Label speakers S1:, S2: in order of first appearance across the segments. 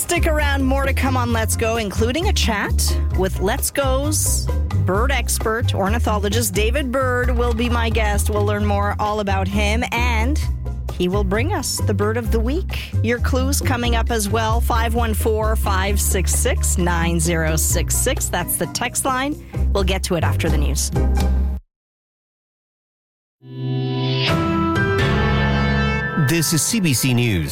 S1: Stick around, more to come on Let's Go, including a chat with Let's Go's bird expert, ornithologist David Bird will be my guest. We'll learn more all about him, and he will bring us the bird of the week. Your clues coming up as well. 514-566-9066. That's the text line. We'll get to it after the news.
S2: This is CBC News.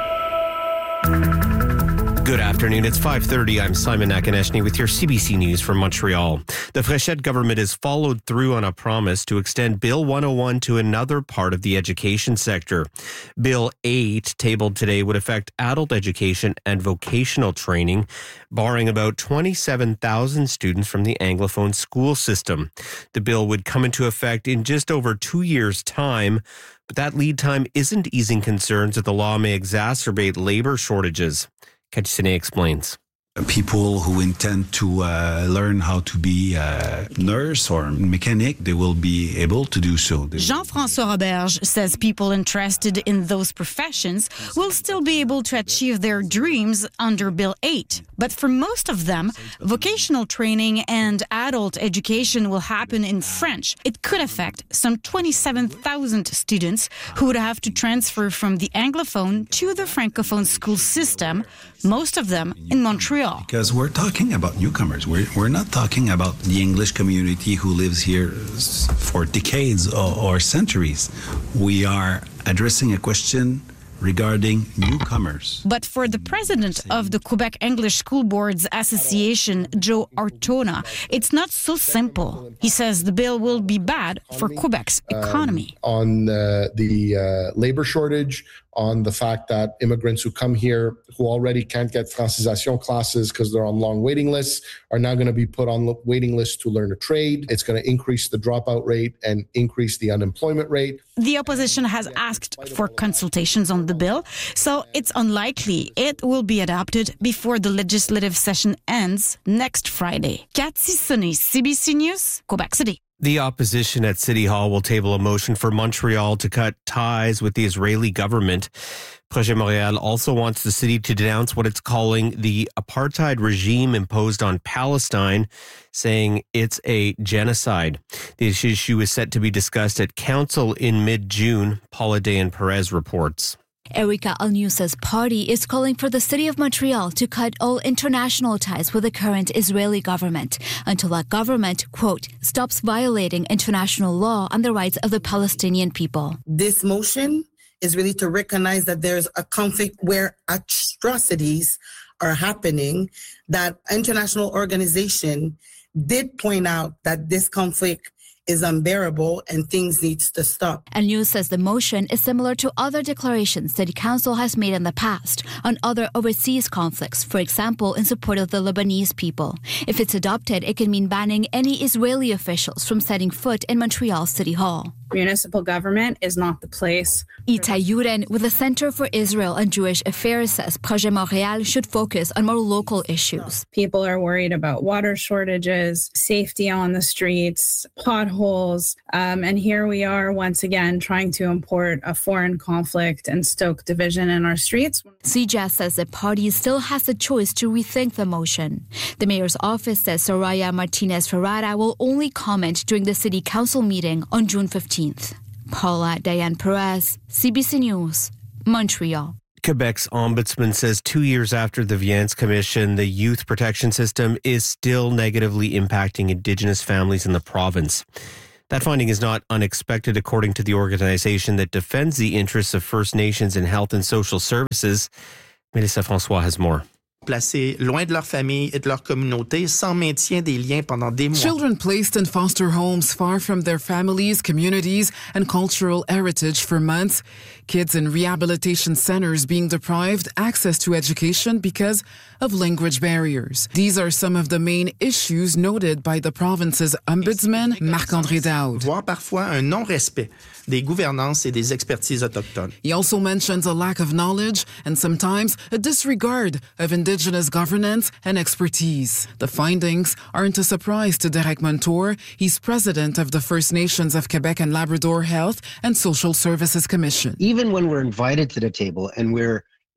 S2: Good afternoon. It's 5:30. I'm Simon Nakaneshny with your CBC News from Montreal. The Fréchette government has followed through on a promise to extend Bill 101 to another part of the education sector. Bill 8, tabled today, would affect adult education and vocational training, barring about 27,000 students from the Anglophone school system. The bill would come into effect in just over 2 years' time, but that lead time isn't easing concerns that the law may exacerbate labor shortages. Kachsine explains.
S3: People who intend to learn how to be a nurse or mechanic, they will be able to do so.
S4: Jean-François Roberge says people interested in those professions will still be able to achieve their dreams under Bill 8. But for most of them, vocational training and adult education will happen in French. It could affect some 27,000 students who would have to transfer from the Anglophone to the Francophone school system, most of them in Montreal.
S3: Because we're talking about newcomers. We're not talking about the English community who lives here for decades or centuries. We are addressing a question regarding newcomers.
S4: But for the president of the Quebec English School Boards Association, Joe Artona, it's not so simple. He says the bill will be bad for Quebec's economy.
S5: On the labor shortage, on the fact that immigrants who come here who already can't get francisation classes because they're on long waiting lists are now going to be put on waiting lists to learn a trade. It's going to increase the dropout rate and increase the unemployment rate.
S4: The opposition has asked for consultations on the bill, so it's unlikely it will be adopted before the legislative session ends next Friday. Cathy Sonnet, CBC News, Quebec City.
S2: The opposition at City Hall will table a motion for Montreal to cut ties with the Israeli government. Projet Montréal also wants the city to denounce what it's calling the apartheid regime imposed on Palestine, saying it's a genocide. This issue is set to be discussed at council in mid-June. Paula Dayan-Perez reports.
S6: Erika Alnewsa's party is calling for the city of Montreal to cut all international ties with the current Israeli government until that government, quote, stops violating international law and the rights of the Palestinian people.
S7: This motion is really to recognize that there's a conflict where atrocities are happening, that international organization did point out that this conflict is unbearable and things needs to stop.
S6: And News says the motion is similar to other declarations City Council has made in the past on other overseas conflicts, for example, in support of the Lebanese people. If it's adopted, it could mean banning any Israeli officials from setting foot in Montreal City Hall.
S8: Municipal government is not the place.
S6: Itai Yuren with the Center for Israel and Jewish Affairs says Projet Montréal should focus on more local issues.
S8: People are worried about water shortages, safety on the streets, potholes, and here we are once again trying to import a foreign conflict and stoke division in our streets.
S6: CJAS says the party still has the choice to rethink the motion. The mayor's office says Soraya Martinez-Ferrara will only comment during the city council meeting on June 15th. Paula Dayan-Perez, CBC News, Montreal.
S2: Quebec's ombudsman says 2 years after the Viens Commission, the youth protection system is still negatively impacting Indigenous families in the province. That finding is not unexpected, according to the organization that defends the interests of First Nations in health and social services. Mélissa François has more.
S9: Placés loin de leur famille et de leur communauté, sans maintien des liens pendant des mois.
S10: Children placed in foster homes far from their families, communities, and cultural heritage for months. Kids in rehabilitation centers being deprived access to education because of language barriers. These are some of the main issues noted by the province's ombudsman, Marc-André Daoud.
S9: Voire parfois un non-respect des gouvernances et des expertises autochtones.
S10: He also mentions a lack of knowledge and sometimes a disregard of Indigenous governance and expertise. The findings aren't a surprise to Derek Montour. He's president of the First Nations of Quebec and Labrador Health and Social Services Commission.
S11: Even when we're invited to the table and we're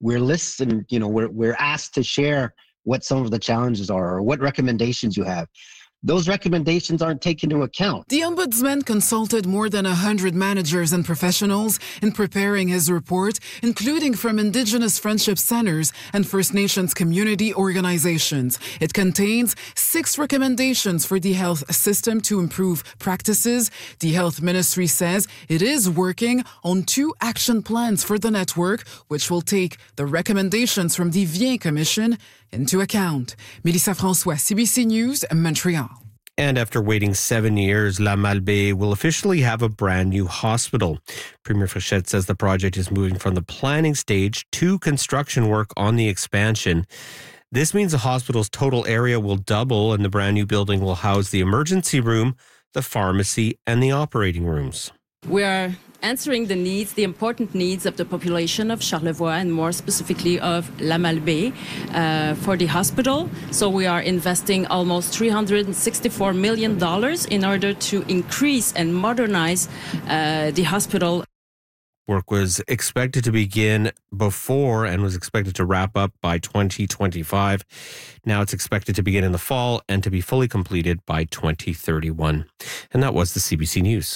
S11: we're listened, we're asked to share what some of the challenges are or what recommendations you have. Those recommendations aren't taken into account.
S10: The Ombudsman consulted more than 100 managers and professionals in preparing his report, including from Indigenous Friendship Centers and First Nations community organizations. It contains 6 recommendations for the health system to improve practices. The Health Ministry says it is working on 2 action plans for the network, which will take the recommendations from the Viens Commission into account. Mélissa François, CBC News, Montreal.
S2: And after waiting 7 years, La Malbaie will officially have a brand new hospital. Premier Fréchette says the project is moving from the planning stage to construction work on the expansion. This means the hospital's total area will double, and the brand new building will house the emergency room, the pharmacy, and the operating rooms.
S12: We are answering the important needs of the population of Charlevoix, and more specifically of La Malbaie for the hospital. So we are investing almost $364 million in order to increase and modernize the hospital.
S2: Work was expected to begin before and was expected to wrap up by 2025. Now it's expected to begin in the fall and to be fully completed by 2031. And that was the CBC News.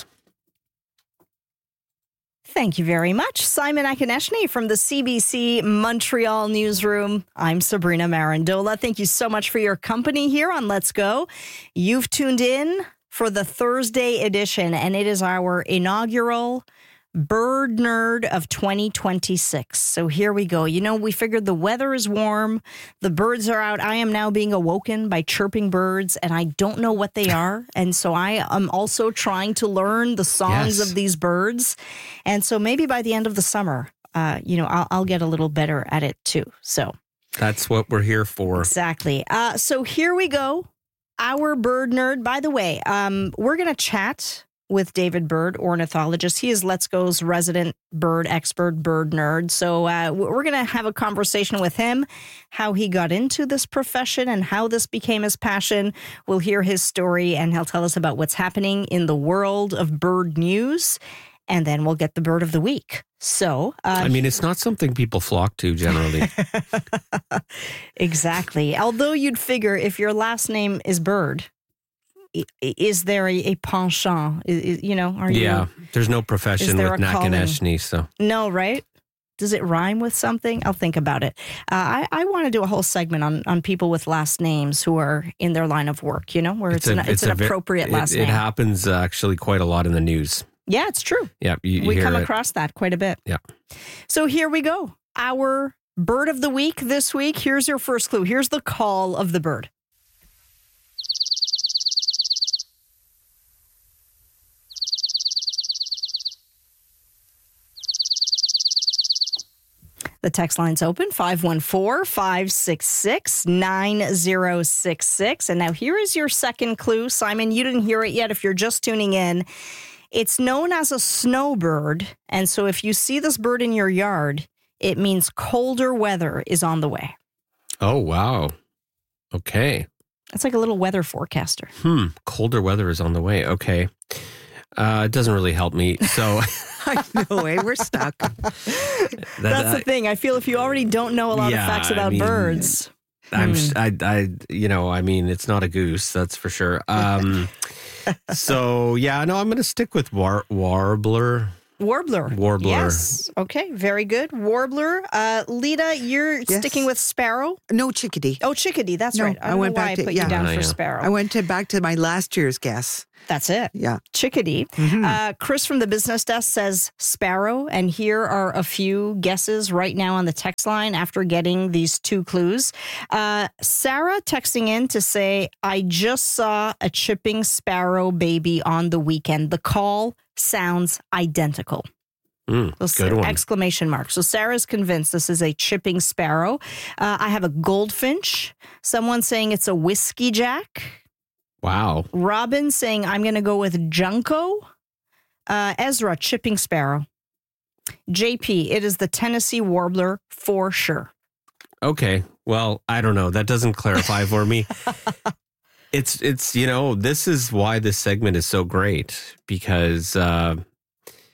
S1: Thank you very much, Simon Akineshny from the CBC Montreal newsroom. I'm Sabrina Marandola. Thank you so much for your company here on Let's Go. You've tuned in for the Thursday edition, and it is our inaugural Bird Nerd of 2026. So here we go. We figured the weather is warm. The birds are out. I am now being awoken by chirping birds, and I don't know what they are. And so I am also trying to learn the songs of these birds. And so maybe by the end of the summer, I'll get a little better at it too. So
S2: that's what we're here for.
S1: Exactly. So here we go. Our Bird Nerd. By the way, we're going to chat with David Bird, ornithologist. He is Let's Go's resident bird expert, bird nerd. So we're going to have a conversation with him, how he got into this profession and how this became his passion. We'll hear his story, and he'll tell us about what's happening in the world of bird news. And then we'll get the bird of the week. So,
S2: it's not something people flock to generally.
S1: Exactly. Although you'd figure if your last name is Bird, is there a penchant?
S2: There's no profession with Nakaneshny, so.
S1: No, right? Does it rhyme with something? I'll think about it. I want to do a whole segment on people with last names who are in their line of work, where it's an appropriate last name.
S2: It happens actually quite a lot in the news.
S1: Yeah, it's true.
S2: Yeah,
S1: we come across that quite a bit.
S2: Yeah.
S1: So here we go. Our bird of the week this week. Here's your first clue. Here's the call of the bird. The text line's open, 514-566-9066. And now here is your second clue. Simon, you didn't hear it yet if you're just tuning in. It's known as a snowbird. And so if you see this bird in your yard, it means colder weather is on the way.
S2: Oh, wow. Okay.
S1: It's like a little weather forecaster.
S2: Colder weather is on the way. Okay. It doesn't really help me. So...
S13: I know, we're stuck.
S1: That's the thing. I feel if you already don't know a lot of facts about birds.
S2: It's not a goose, that's for sure. I'm going to stick with warbler.
S1: Warbler. Yes. Okay, very good. Warbler. Lita, you're sticking with sparrow?
S13: No, chickadee.
S1: Oh, chickadee. That's right. I went back to put you down for sparrow.
S13: I went back to my last year's guess.
S1: That's it.
S13: Yeah.
S1: Chickadee. Mm-hmm. Chris from the business desk says sparrow. And here are a few guesses right now on the text line after getting these 2 clues. Sarah texting in to say, I just saw a chipping sparrow baby on the weekend. The call sounds identical.
S2: Good one.
S1: Exclamation mark. So Sarah's convinced this is a chipping sparrow. I have a goldfinch. Someone saying it's a whiskey jack.
S2: Wow.
S1: Robin saying, I'm going to go with junco. Ezra, chipping sparrow. JP, it is the Tennessee warbler for sure.
S2: Okay. Well, I don't know. That doesn't clarify for me. It's this is why this segment is so great because...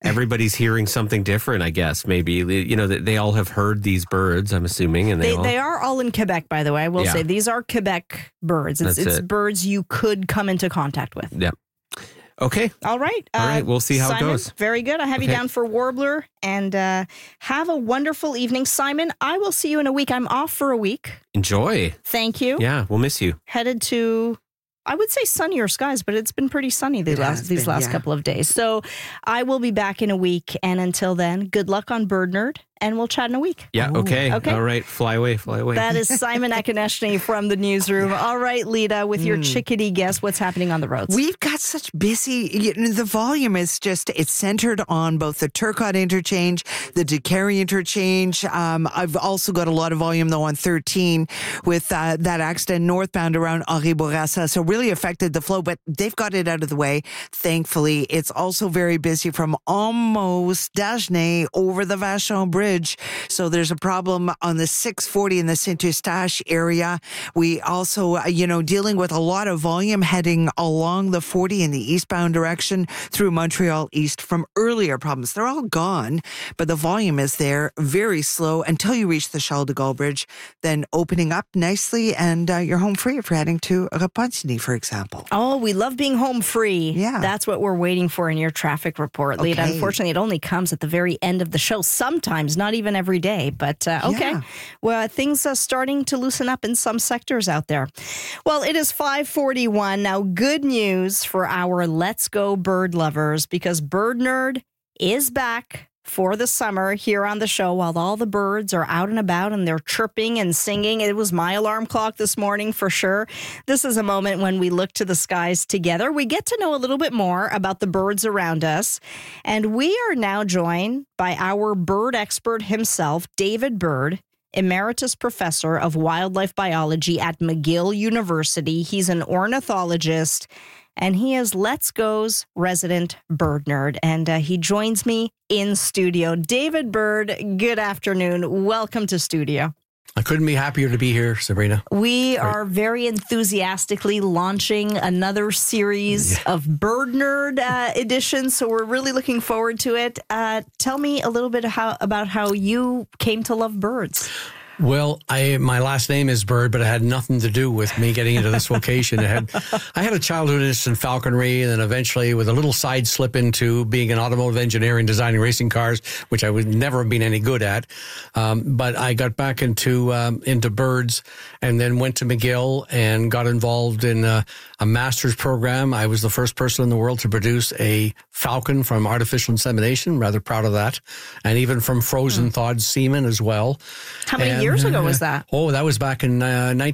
S2: everybody's hearing something different, I guess, maybe. You know, they all have heard these birds, I'm assuming. And
S1: they are all in Quebec, by the way. I will say these are Quebec birds. It's birds you could come into contact with.
S2: Yeah. Okay.
S1: All right.
S2: We'll see how
S1: Simon,
S2: it goes.
S1: Very good. I have you down for Warbler, and have a wonderful evening. Simon, I will see you in a week. I'm off for a week.
S2: Enjoy.
S1: Thank you.
S2: Yeah, we'll miss you.
S1: Headed to, I would say sunnier skies, but it's been pretty sunny these last couple of days. So I will be back in a week. And until then, good luck on Bird Nerd, and we'll chat in a week.
S2: Yeah, okay. All right. Fly away.
S1: That is Simon Akoneshny from the newsroom. All right, Lita, with your chickadee guess, what's happening on the roads?
S13: We've got such busy, the volume is it's centered on both the Turcotte interchange, the Décarie interchange. I've also got a lot of volume, though, on 13 with that accident northbound around Henri Bourassa. So really affected the flow, but they've got it out of the way, thankfully. It's also very busy from almost Dagenais over the Vachon Bridge. So there's a problem on the 640 in the Saint-Eustache area. We also, dealing with a lot of volume heading along the 40 in the eastbound direction through Montreal East from earlier problems. They're all gone, but the volume is there, very slow until you reach the Charles de Gaulle Bridge, then opening up nicely, and you're home free if you're heading to Repentigny, for example.
S1: Oh, we love being home free.
S13: Yeah.
S1: That's what we're waiting for in your traffic report, Lita.
S13: Okay.
S1: Unfortunately, it only comes at the very end of the show. Sometimes, not even every day, but okay.
S13: Yeah.
S1: Well, things are starting to loosen up in some sectors out there. Well, it is 5:41 now. Good news for our Let's Go bird lovers, because Bird Nerd is back for the summer here on the show while all the birds are out and about and they're chirping and singing. It was my alarm clock this morning for sure. This is a moment when we look to the skies together. We get to know a little bit more about the birds around us. And we are now joined by our bird expert himself, David Bird, Emeritus Professor of Wildlife Biology at McGill University. He's an ornithologist, and he is Let's Go's resident bird nerd. And he joins me in studio. David Bird, good afternoon. Welcome to studio.
S14: I couldn't be happier to be here, Sabrina.
S1: We are very enthusiastically launching another series of Bird Nerd editions, so we're really looking forward to it. Tell me a little bit about how you came to love birds.
S14: Well, my last name is Bird, but it had nothing to do with me getting into this vocation. I had a childhood interest in falconry, and then eventually with a little side slip into being an automotive engineer and designing racing cars, which I would never have been any good at. But I got back into birds, and then went to McGill and got involved in a master's program. I was the first person in the world to produce a falcon from artificial insemination. Rather proud of that. And even from frozen thawed semen as well.
S1: How many years ago was that?
S14: Oh, that was back in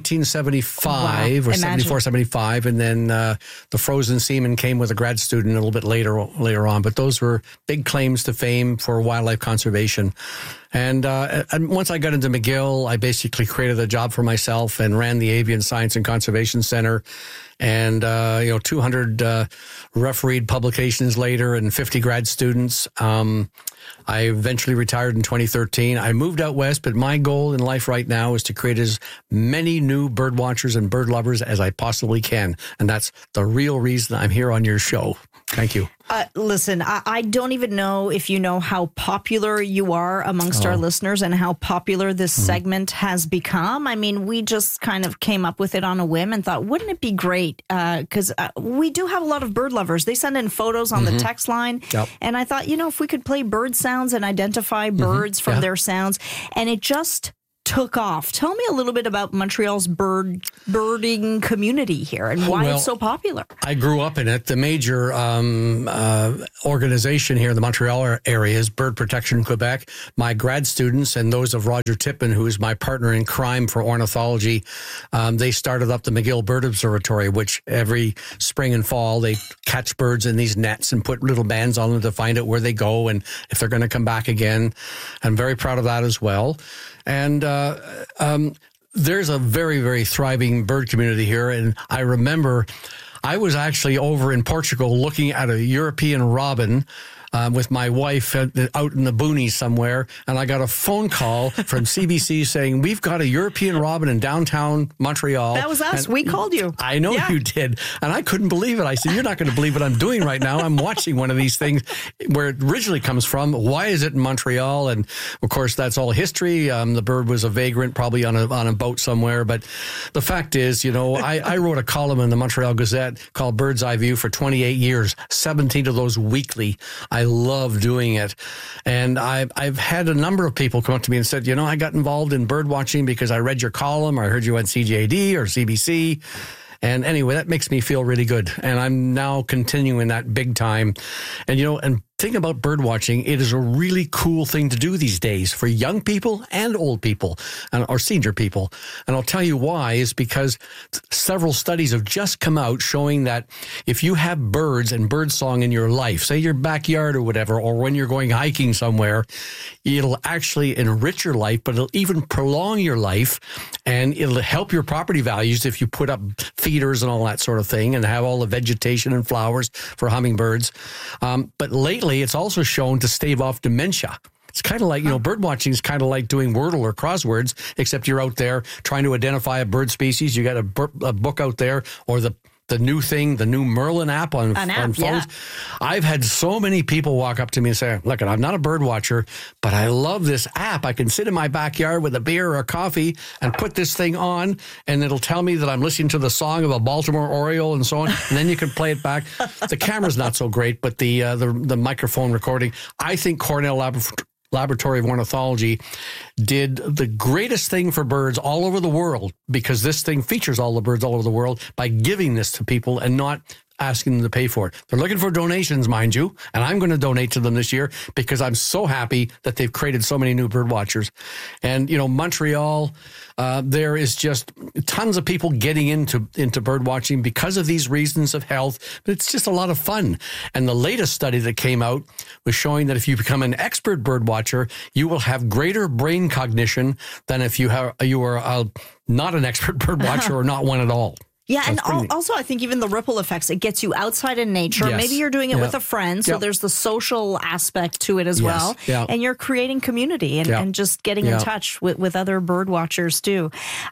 S14: 1975 or 74, 75. And then the frozen semen came with a grad student a little bit later on. But those were big claims to fame for wildlife conservation. And once I got into McGill, I basically created a job for myself and ran the Avian Science and Conservation Center. And, 200 refereed publications later and 50 grad students. I eventually retired in 2013. I moved out west, but my goal in life right now is to create as many new bird watchers and bird lovers as I possibly can. And that's the real reason I'm here on your show. Thank you.
S1: Listen, I don't even know if you know how popular you are amongst our listeners and how popular this segment has become. I mean, we just kind of came up with it on a whim and thought, wouldn't it be great? Because we do have a lot of bird lovers. They send in photos on the text line. Yep. And I thought, if we could play bird sounds and identify birds from their sounds, and it just took off. Tell me a little bit about Montreal's birding community here and why it's so popular.
S14: I grew up in it. The major organization here in the Montreal area is Bird Protection Quebec. My grad students and those of Roger Tippin, who is my partner in crime for ornithology, they started up the McGill Bird Observatory, which every spring and fall they catch birds in these nets and put little bands on them to find out where they go and if they're going to come back again. I'm very proud of that as well. And there's a very, very thriving bird community here. And I remember I was actually over in Portugal looking at a European robin with my wife out in the boonies somewhere, and I got a phone call from CBC saying, we've got a European robin in downtown Montreal.
S1: That was us. We called you.
S14: I know you did. And I couldn't believe it. I said, you're not going to believe what I'm doing right now. I'm watching one of these things where it originally comes from. Why is it in Montreal? And of course, that's all history. The bird was a vagrant, probably on a boat somewhere. But the fact is, I wrote a column in the Montreal Gazette called Bird's Eye View for 28 years, 17 of those weekly. I love doing it. And I've had a number of people come up to me and said, I got involved in bird watching because I read your column, or I heard you on CJD or CBC. And anyway, that makes me feel really good. And I'm now continuing that big time. And, and thing about bird watching, it is a really cool thing to do these days for young people and old people or senior people. And I'll tell you why is because several studies have just come out showing that if you have birds and birdsong in your life, say your backyard or whatever, or when you're going hiking somewhere, it'll actually enrich your life, but it'll even prolong your life, and it'll help your property values if you put up feeders and all that sort of thing and have all the vegetation and flowers for hummingbirds. But lately, it's also shown to stave off dementia. It's kind of like, bird watching is kind of like doing Wordle or crosswords, except you're out there trying to identify a bird species. You got a book out there, or the new thing, the new Merlin app on phones. Yeah. I've had so many people walk up to me and say, look, I'm not a bird watcher, but I love this app. I can sit in my backyard with a beer or a coffee and put this thing on, and it'll tell me that I'm listening to the song of a Baltimore Oriole and so on, and then you can play it back. The camera's not so great, but the microphone recording, I think Cornell Laboratory of Ornithology did the greatest thing for birds all over the world, because this thing features all the birds all over the world, by giving this to people and not asking them to pay for it. They're looking for donations, mind you, and I'm going to donate to them this year because I'm so happy that they've created so many new bird watchers. And, Montreal, there is just tons of people getting into bird watching because of these reasons of health, but it's just a lot of fun. And the latest study that came out was showing that if you become an expert bird watcher, you will have greater brain cognition than if you are not an expert bird watcher or not one at all.
S1: Yeah, and also I think even the ripple effects, it gets you outside in nature. Yes. Maybe you're doing it with a friend, so there's the social aspect to it as well. Yeah. And you're creating community and just getting in touch with other bird watchers too.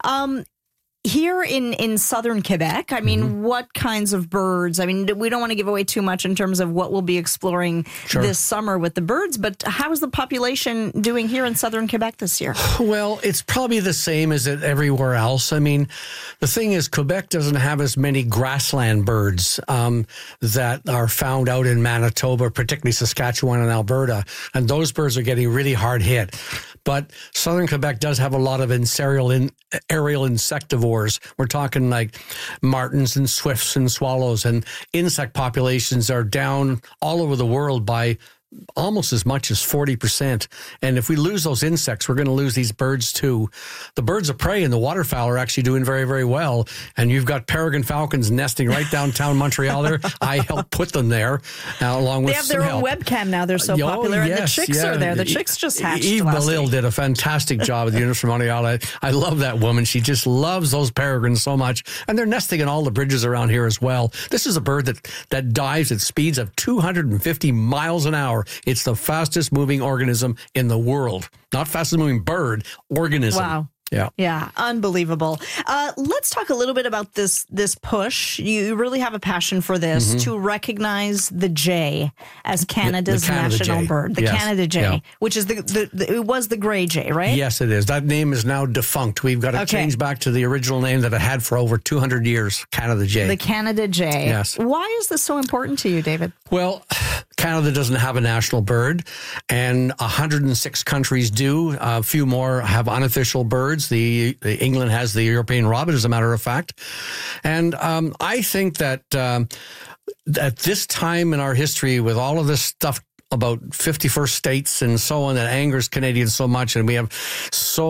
S1: Here in southern Quebec, what kinds of birds? We don't want to give away too much in terms of what we'll be exploring this summer with the birds, but how is the population doing here in southern Quebec this year?
S14: Well, it's probably the same as everywhere else. The thing is, Quebec doesn't have as many grassland birds that are found out in Manitoba, particularly Saskatchewan and Alberta, and those birds are getting really hard hit. But southern Quebec does have a lot of aerial insectivores. We're talking like martins and swifts and swallows, and insect populations are down all over the world by almost as much as 40%. And if we lose those insects, we're going to lose these birds too. The birds of prey and the waterfowl are actually doing very, very well. And you've got peregrine falcons nesting right downtown Montreal there. I helped put them there along with some help.
S1: They have their own webcam now. They're so popular. Yes, and the chicks are there. The chicks just hatched
S14: Eve
S1: last
S14: Belil
S1: week.
S14: did a fantastic job at the University of Montreal. I love that woman. She just loves those peregrines so much. And they're nesting in all the bridges around here as well. This is a bird that dives at speeds of 250 miles an hour. It's the fastest moving organism in the world. Not fastest moving bird, organism.
S1: Wow.
S14: Yeah,
S1: unbelievable. Let's talk a little bit about this push. You really have a passion for this, to recognize the jay as Canada's national bird, the Canada jay, which is it was the gray jay, right?
S14: Yes, it is. That name is now defunct. We've got to change back to the original name that it had for over 200 years, Canada jay.
S1: The Canada jay.
S14: Yes.
S1: Why is this so important to you, David?
S14: Well, Canada doesn't have a national bird, and 106 countries do. A few more have unofficial birds. The England has the European robin, as a matter of fact. And I think that at this time in our history, with all of this stuff about 51st states and so on that angers Canadians so much, and we have so